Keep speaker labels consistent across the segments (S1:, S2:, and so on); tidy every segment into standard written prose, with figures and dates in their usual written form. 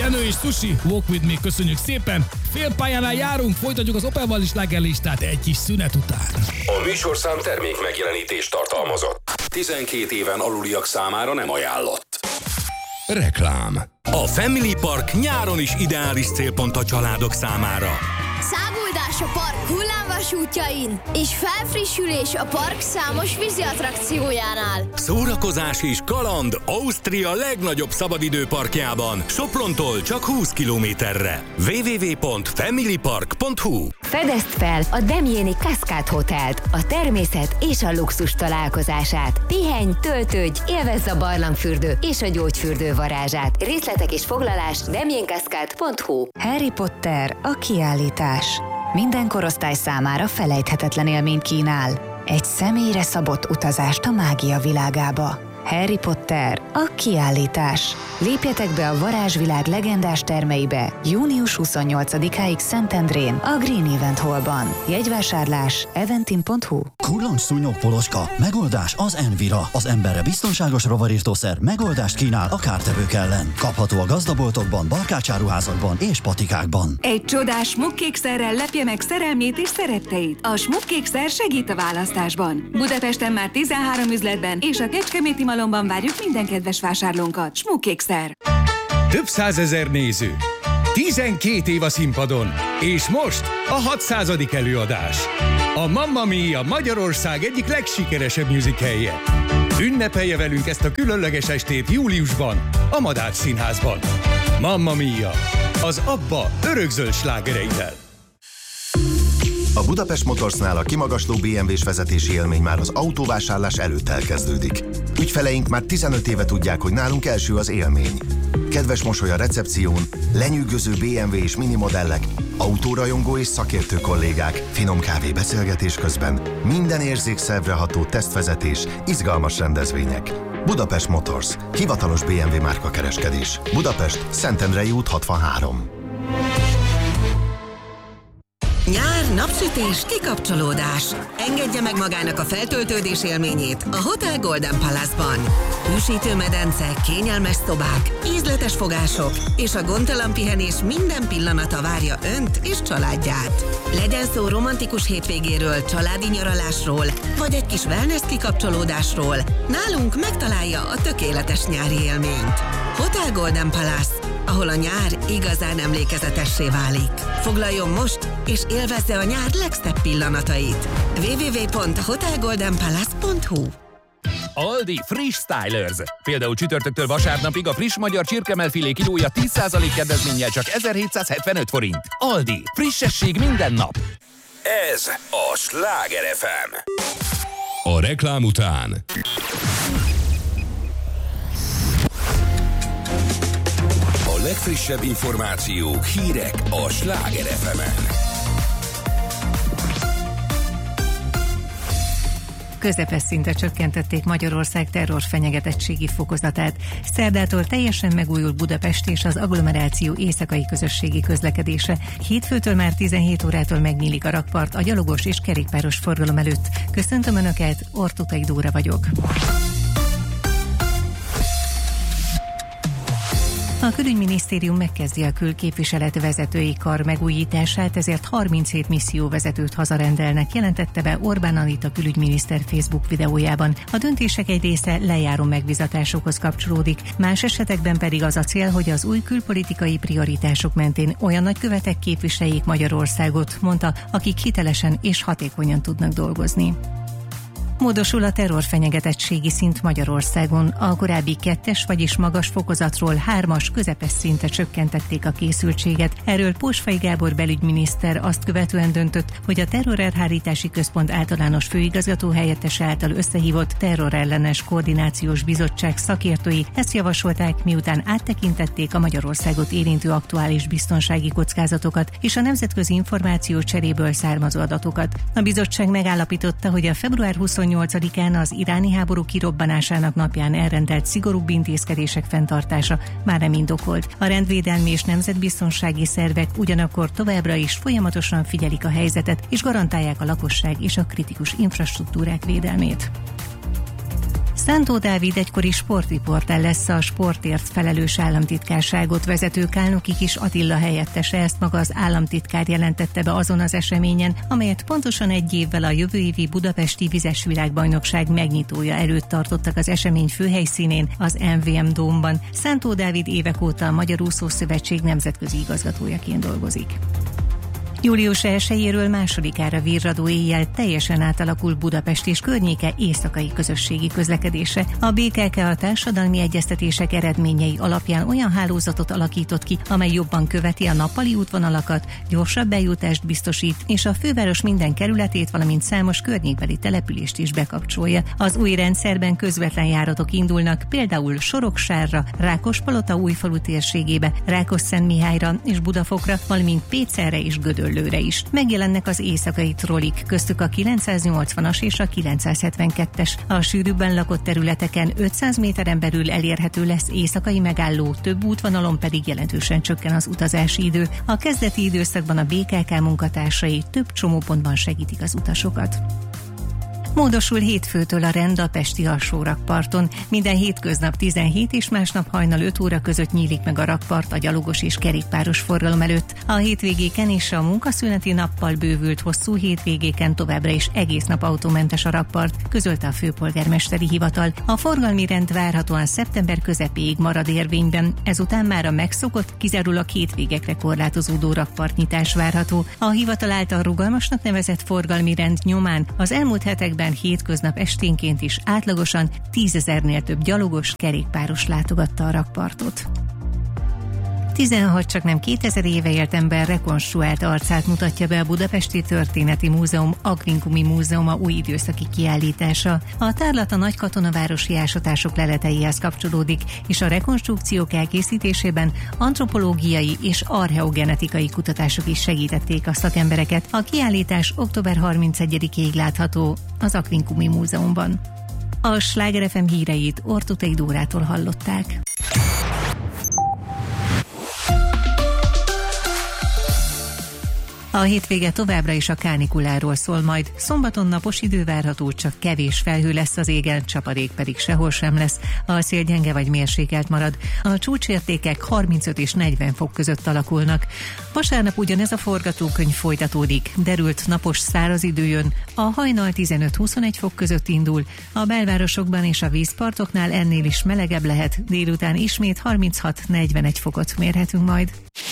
S1: Jenő és Sushi, Walk With Me, köszönjük szépen. Félpályánál járunk, folytatjuk az Opelval is slágerlistát egy kis szünet után.
S2: A műsorszám termék megjelenítést tartalmazott. 12 éven aluliak számára nem ajánlott. Reklám. A Family Park nyáron is ideális célpont a családok számára.
S3: Száguldás a park hullámvasútjain és felfrissülés a park számos vízi attrakciójánál.
S2: Szórakozás és kaland Ausztria legnagyobb szabadidőparkjában, Soprontól csak 20 kilométerre. www.familypark.hu.
S4: Fedezd fel a Demjéni Cascade Hotelt, a természet és a luxus találkozását. Pihenj, töltődj, élvezz a barlangfürdő és a gyógyfürdő varázsát. Részletek és foglalás demjéncascade.hu.
S5: Harry Potter, a kiállítás. Minden korosztály számára felejthetetlen élményt kínál. Egy személyre szabott utazást a mágia világába. Harry Potter, a kiállítás. Lépjetek be a varázsvilág legendás termeibe június 28-áig Szentendrén, a Green Event Hallban. Jegyvásárlás eventim.hu.
S6: Kulancs szúnyogpoloska. Megoldás az Envira. Az emberre biztonságos rovarirtószer megoldást kínál a kártevők ellen. Kapható a gazdaboltokban, barkácsáruházakban és patikákban.
S7: Egy csodás smukkékszerrel lepje meg szerelmét és szeretteit. A smukkékszer segít a választásban. Budapesten már 13 üzletben és a Kecskeméti Malomban várjuk minden kedves vásárlónkat. Smukkékszer.
S8: Több százezer néző, 12 év a színpadon, és most a 600. előadás. A Mamma Mia Magyarország egyik legsikeresebb musicalje. Ünnepelje velünk ezt a különleges estét júliusban, a Madách Színházban. Mamma Mia, az ABBA örökzöld slágereivel.
S9: A Budapest Motorsnál a kimagasló BMW-s vezetési élmény már az autóvásárlás előtt elkezdődik. Ügyfeleink már 15 éve tudják, hogy nálunk első az élmény. Kedves mosoly a recepción, lenyűgöző BMW és mini modellek, autórajongó és szakértő kollégák, finom kávé beszélgetés közben, minden érzékszervre ható tesztvezetés, izgalmas rendezvények. Budapest Motors, hivatalos BMW márkakereskedés. Budapest, Szentendrei út 63.
S10: Nyár, napsütés, kikapcsolódás. Engedje meg magának a feltöltődés élményét a Hotel Golden Palace-ban. Hűsítő medence, kényelmes szobák, ízletes fogások és a gondtalan pihenés minden pillanata várja önt és családját. Legyen szó romantikus hétvégéről, családi nyaralásról, vagy egy kis wellness kikapcsolódásról, nálunk megtalálja a tökéletes nyári élményt. Hotel Golden Palace, ahol a nyár igazán emlékezetessé válik. Foglaljon most, és élvezze a nyár legszebb pillanatait. www.hotelgoldenpalace.hu.
S11: Aldi Friss Stylers. Például csütörtöktől vasárnapig a friss magyar csirkemelfilé kilója 10% kedvezménnyel csak 1775 forint. Aldi. Frissesség minden nap.
S2: Ez a Sláger FM. A reklám után a legfrissebb információk, hírek a Sláger FM-en.
S5: Közepes szintre csökkentették Magyarország terrorfenyegetettségi fokozatát. Szerdától teljesen megújul Budapest és az agglomeráció éjszakai közösségi közlekedése. Hétfőtől már 17 órától megnyílik a rakpart a gyalogos és kerékpáros forgalom előtt. Köszöntöm Önöket, Ortutai Dóra vagyok. A külügyminisztérium megkezdi a külképviselet vezetői kar megújítását, ezért 37 misszióvezetőt hazarendelnek, jelentette be Orbán Anita külügyminiszter Facebook videójában. A döntések egy része lejáró megbízatásokhoz kapcsolódik, más esetekben pedig az a cél, hogy az új külpolitikai prioritások mentén olyan nagykövetek képviseljék Magyarországot, mondta, akik hitelesen és hatékonyan tudnak dolgozni. Módosul a terrorfenyegetettségi szint Magyarországon. A korábbi 2-es, vagyis magas fokozatról 3-as közepes szintre csökkentették a készültséget. Erről Pósfai Gábor belügyminiszter azt követően döntött, hogy a Terrorelhárítási Központ általános főigazgató helyettese által összehívott terrorellenes koordinációs bizottság szakértői ezt javasolták, miután áttekintették a Magyarországot érintő aktuális biztonsági kockázatokat és a nemzetközi információ cseréből származó adatokat. A bizottság megállapította, hogy a február 28-án az iráni háború kirobbanásának napján elrendelt szigorúbb intézkedések fenntartása már nem indokolt. A rendvédelmi és nemzetbiztonsági szervek ugyanakkor továbbra is folyamatosan figyelik a helyzetet és garantálják a lakosság és a kritikus infrastruktúrák védelmét. Szántó Dávid egykori sportriporter lesz a sportért felelős államtitkárságot vezető Kálnoki Kis Attila helyettese, ezt maga az államtitkár jelentette be azon az eseményen, amelyet pontosan egy évvel a jövő évi budapesti vizes világbajnokság megnyitója előtt tartottak az esemény főhelyszínén, az MVM Dómban. Szántó Dávid évek óta a Magyar Úszószövetség nemzetközi igazgatójaként dolgozik. Július 1-éről 2-ára virradó éjjel teljesen átalakul Budapest és környéke éjszakai közösségi közlekedése. A BKK a társadalmi egyeztetések eredményei alapján olyan hálózatot alakított ki, amely jobban követi a nappali útvonalakat, gyorsabb bejutást biztosít, és a főváros minden kerületét, valamint számos környékbeli települést is bekapcsolja. Az új rendszerben közvetlen járatok indulnak, például Soroksárra, Rákospalota Újfalu térségébe, Rákosszentmihályra és Budafokra, valamint Pécelre és Gödöllőre is. Megjelennek az éjszakai trollik, köztük a 980-as és a 972-es. A sűrűbben lakott területeken 500 méteren belül elérhető lesz éjszakai megálló, több útvonalon pedig jelentősen csökken az utazási idő. A kezdeti időszakban a BKK munkatársai több csomópontban segítik az utasokat. Módosul hétfőtől a rend a pesti alsórakparton. Minden hétköznap 17 és másnap hajnal 5 óra között nyílik meg a rakpart a gyalogos és kerékpáros forgalom előtt. A hétvégéken és a munkaszüneti nappal bővült hosszú hétvégéken továbbra is egész nap autómentes a rakpart, közölte a főpolgármesteri hivatal. A forgalmi rend várhatóan szeptember közepéig marad érvényben, ezután már a megszokott, kizárólag hétvégekre korlátozódó rakpartnyitás várható. A hivatal által rugalmasnak nevezett forgalmi rend nyomán az elmúlt hetekben hétköznap esténként is átlagosan 10 000-nél több gyalogos, kerékpáros látogatta a rakpartot. 16 csaknem 2000 éve élt ember rekonstruált arcát mutatja be a Budapesti Történeti Múzeum Aquincumi Múzeuma új időszaki kiállítása. A tárlat a nagy katonavárosi ásatások leleteihez kapcsolódik, és a rekonstrukciók elkészítésében antropológiai és archeogenetikai kutatások is segítették a szakembereket. A kiállítás október 31-ig látható az Aquincumi Múzeumban. A Sláger FM híreit Ortutei Dórától hallották. A hétvége továbbra is a kánikuláról szól majd. Szombaton napos idő várható, csak kevés felhő lesz az égen, csapadék pedig sehol sem lesz. A szél gyenge vagy mérsékelt marad. A csúcsértékek 35 és 40 fok között alakulnak. Vasárnap ugyanez a forgatókönyv folytatódik. Derült napos száraz idő jön. A hajnal 15-21 fok között indul. A belvárosokban és a vízpartoknál ennél is melegebb lehet. Délután ismét 36-41 fokot mérhetünk majd.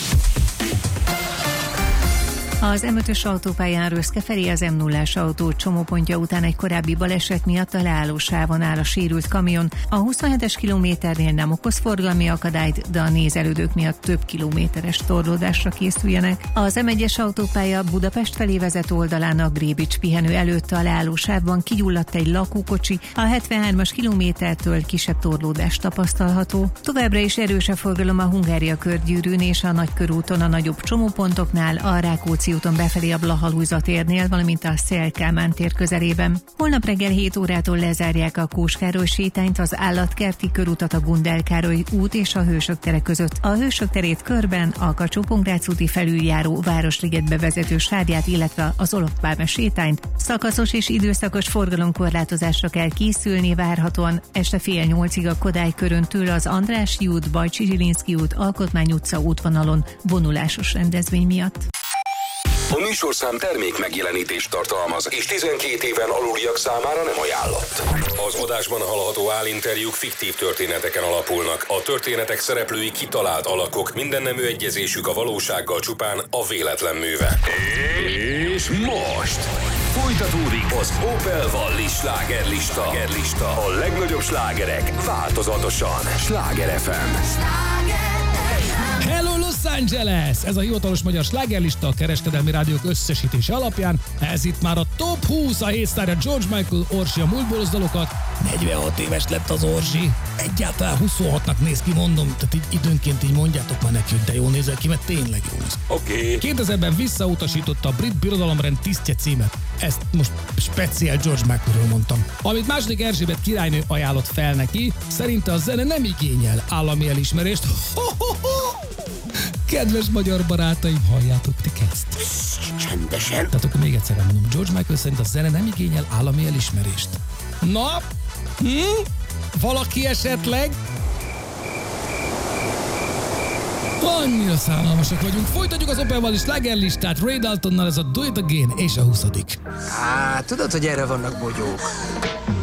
S5: Az M5-ös autópályán Röszke felé az M0-ás autó csomópontja után egy korábbi baleset miatt a leállósávon áll a sérült kamion. A 27-es kilométernél nem okoz forgalmi akadályt, de a nézelődők miatt több kilométeres torlódásra készüljenek. Az M1-es autópálya Budapest felé vezető oldalán a Grébics pihenő előtt a leállósávban kigyulladt egy lakókocsi, a 73-as kilométertől kisebb torlódás tapasztalható. Továbbra is erős a forgalom a Hungária körgyűrűn és a Nagykörúton a nagyobb csomópontoknál, a Rákóczi úton befelé a Blaha-Lujza térnél, valamint a Széll-Kálmán tér közelében. Holnap reggel 7 órától lezárják a Kós Károly sétányt, az Állatkerti körutat a Gundel Károly út és a Hősök tere között. A Hősök terét körben a Kacsó-Pongrác úti felüljáró Városligetbe vezető sávját, illetve az Olof Pálme sétányt szakaszos és időszakos forgalomkorlátozásra kell készülni, várhatóan este 7:30 a Kodály köröntől az Andrássy út, Bajcsi Zsilinszky út, Alkotmány utca útvonalon vonulásos rendezvény miatt.
S2: A műsorszám termék megjelenítést tartalmaz, és 12 éven aluliak számára nem ajánlott. Az adásban hallható állinterjúk fiktív történeteken alapulnak. A történetek szereplői kitalált alakok, mindennemű egyezésük a valósággal csupán a véletlen műve. És most folytatódik az Opel Wallis slágerlista. A legnagyobb slágerek változatosan. Sláger FM.
S1: Hello Los Angeles! Ez a hivatalos magyar slágerlista a kereskedelmi rádiók összesítése alapján. Ez itt már a Top 20, a hétsztárja George Michael, Orsi a múltból dalokat. 46 éves lett az Orsi. Egyáltalán 26-nak néz ki, mondom, tehát így időnként így mondjátok már neki, hogy de jól nézel ki, mert tényleg jól néz.
S2: Oké.
S1: 2000-ben visszautasította a brit birodalomrend tisztje címet. Ezt most speciál George Michaelről mondtam. Amit második Erzsébet királynő ajánlott fel neki, szerinte a zene nem igényel állami elismerést. Kedves magyar barátaim, halljátok ti ezt?
S2: Csendesen.
S1: Tehát akkor még egyszer mondom, George Michael szerint a zene nem igényel állami elismerést. Na, Valaki esetleg? Annyira szánalmasak vagyunk. Folytatjuk az Open Valley slágerlistát. Ray Daltonnal, ez a Do It Again és a 20.
S12: Tudod, hogy erre vannak bogyók.